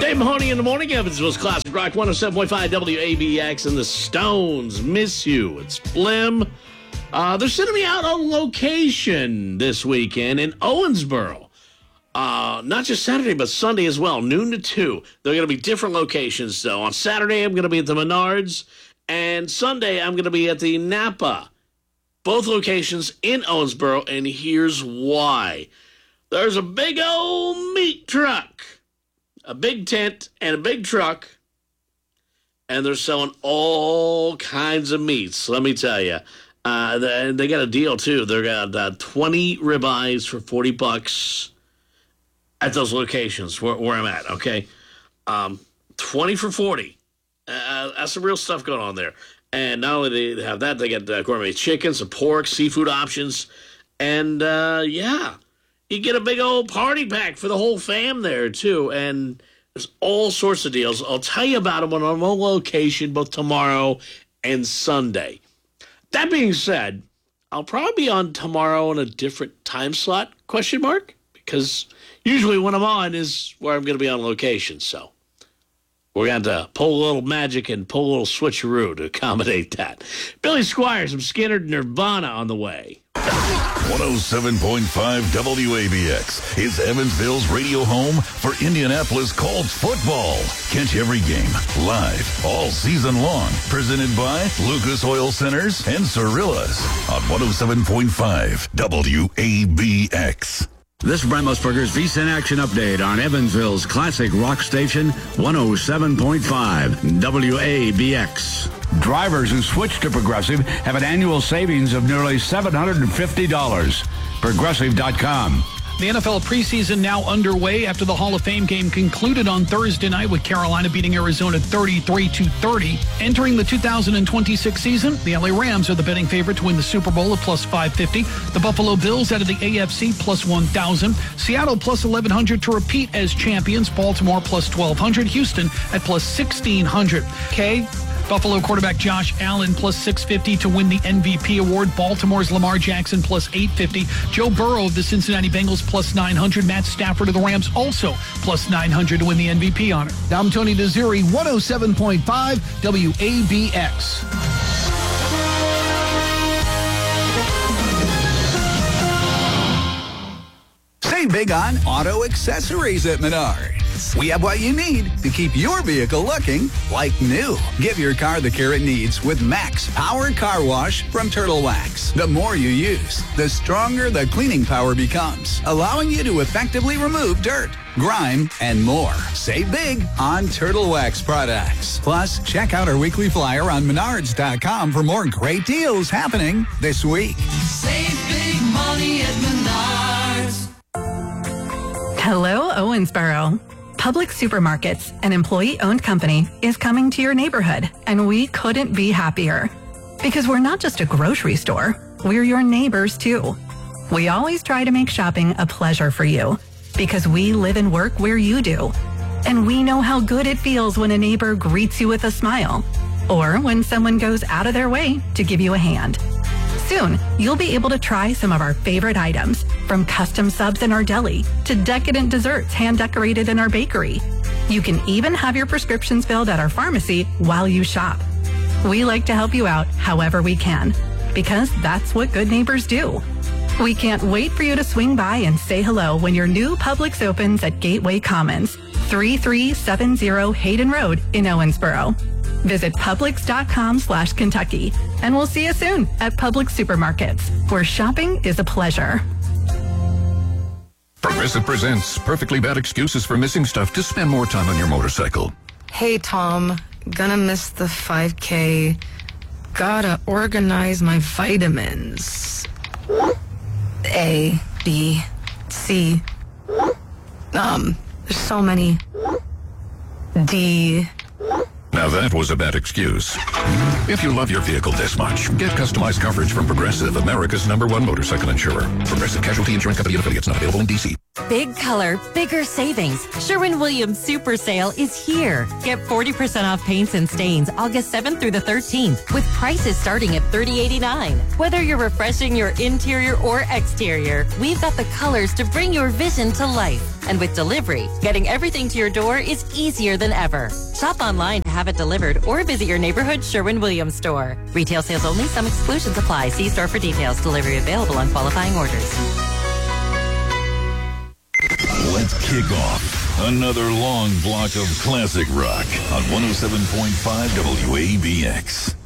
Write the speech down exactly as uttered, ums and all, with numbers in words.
Dave Mahoney in the morning, Evansville's Classic Rock one oh seven point five W A B X, and the Stones Miss You. It's Blim. Uh, they're sending me out on location this weekend in Owensboro. Uh, not just Saturday, but Sunday as well, noon to two. They're going to be different locations, so on Saturday, I'm going to be at the Menards, and Sunday, I'm going to be at the Napa. Both locations in Owensboro, and here's why. There's a big old meat truck, a big tent, and a big truck, and they're selling all kinds of meats, let me tell you. Uh, they, they got a deal, too. They got uh, twenty ribeyes for forty bucks at those locations where, where I'm at, okay? Um, twenty for forty. Uh, that's some real stuff going on there. And not only do they have that, they got uh, gourmet chicken, some pork, seafood options. And, uh, yeah, you get a big old party pack for the whole fam there, too. And there's all sorts of deals. I'll tell you about them when I'm on location both tomorrow and Sunday. That being said, I'll probably be on tomorrow in a different time slot, question mark, because usually when I'm on is where I'm going to be on location, so we're going to pull a little magic and pull a little switcheroo to accommodate that. Billy Squires from Skinner Nirvana on the way. one oh seven point five W A B X is Evansville's radio home for Indianapolis Colts football. Catch every game live all season long. Presented by Lucas Oil Centers and Cirillas on one oh seven point five W A B X. This is Brent Musburger's V C N Action Update on Evansville's classic rock station, one oh seven point five W A B X. Drivers who switch to Progressive have an annual savings of nearly seven hundred fifty dollars. Progressive dot com. The N F L preseason now underway after the Hall of Fame game concluded on Thursday night with Carolina beating Arizona thirty-three to thirty. Entering the two thousand twenty-six season, the L A Rams are the betting favorite to win the Super Bowl at plus five fifty. The Buffalo Bills out of the A F C plus one thousand. Seattle plus eleven hundred to repeat as champions. Baltimore plus twelve hundred. Houston at plus sixteen hundred. K. Buffalo quarterback Josh Allen plus six fifty to win the M V P award. Baltimore's Lamar Jackson plus eight fifty. Joe Burrow of the Cincinnati Bengals plus nine hundred. Matt Stafford of the Rams also plus nine hundred to win the M V P honor. I'm Tony Desiri, one oh seven point five W A B X. Save big on auto accessories at Menards. We have what you need to keep your vehicle looking like new. Give your car the care it needs with Max Power Car Wash from Turtle Wax. The more you use, the stronger the cleaning power becomes, allowing you to effectively remove dirt, grime, and more. Save big on Turtle Wax products. Plus, check out our weekly flyer on Menards dot com for more great deals happening this week. Save big money at Menards. Hello, Owensboro. Public Supermarkets, an employee-owned company, is coming to your neighborhood, and we couldn't be happier. Because we're not just a grocery store, we're your neighbors, too. We always try to make shopping a pleasure for you, because we live and work where you do. And we know how good it feels when a neighbor greets you with a smile, or when someone goes out of their way to give you a hand. Soon, you'll be able to try some of our favorite items, from custom subs in our deli to decadent desserts hand-decorated in our bakery. You can even have your prescriptions filled at our pharmacy while you shop. We like to help you out however we can, because that's what good neighbors do. We can't wait for you to swing by and say hello when your new Publix opens at Gateway Commons, thirty-three seventy Hayden Road in Owensboro. Visit Publix.com slash Kentucky, and we'll see you soon at Publix Supermarkets, where shopping is a pleasure. Progressive presents Perfectly Bad Excuses for Missing Stuff to spend more time on your motorcycle. Hey, Tom. Gonna miss the five K. Gotta organize my vitamins. A, B, C. Um, there's so many. D. Now that was a bad excuse. If you love your vehicle this much, get customized coverage from Progressive, America's number one motorcycle insurer. Progressive Casualty Insurance Company and affiliates, not available in D C. Big color, bigger savings. Sherwin-Williams Super Sale is here. Get forty percent off paints and stains August seventh through the thirteenth with prices starting at thirty eighty-nine. Whether you're refreshing your interior or exterior, we've got the colors to bring your vision to life. And with delivery, getting everything to your door is easier than ever. Shop online to have it delivered or visit your neighborhood Sherwin-Williams store. Retail sales only. Some exclusions apply. See store for details. Delivery available on qualifying orders. Let's kick off another long block of classic rock on one oh seven point five W A B X.